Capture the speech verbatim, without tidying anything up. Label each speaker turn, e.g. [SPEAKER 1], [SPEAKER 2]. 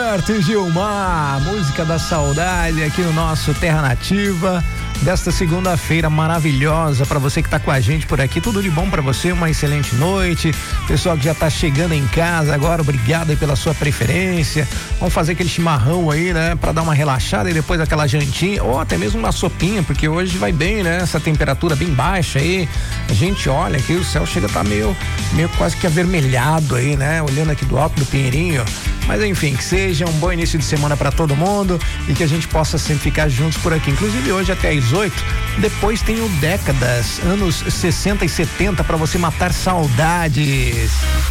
[SPEAKER 1] Gilberto e Gilmar, música da saudade aqui no nosso Terra Nativa desta segunda-feira maravilhosa para você que tá com a gente por aqui. Tudo de bom para você, uma excelente noite. Pessoal que já tá chegando em casa agora, obrigado aí pela sua preferência. Vamos fazer aquele chimarrão aí, né, para dar uma relaxada e depois aquela jantinha ou até mesmo uma sopinha, porque hoje vai bem, né? Essa temperatura bem baixa aí. A gente olha aqui, o céu chega a tá meio meio quase que avermelhado aí, né? Olhando aqui do alto do Pinheirinho. Mas enfim, que seja um bom início de semana para todo mundo e que a gente possa sempre ficar juntos por aqui. Inclusive hoje até às oito, depois tem o Décadas, anos sessenta e setenta, para você matar saudades.